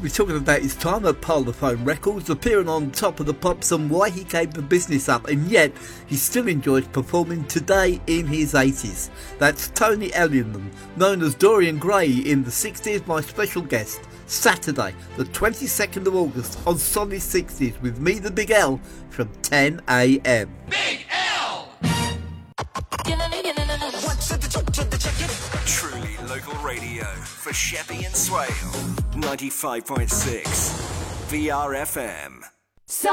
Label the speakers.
Speaker 1: We're talking about his time at Parlophone Records, appearing on Top of the Pops and why he gave the business up, and yet he still enjoys performing today in his 80s. That's Tony Ellingham, known as Dorian Gray in the 60s, my special guest, Saturday, the 22nd of August on Solid 60s with me, the Big L, from 10 a.m.
Speaker 2: Big L!
Speaker 3: Truly local radio for Sheppey and Swale. 95.6 VRFM.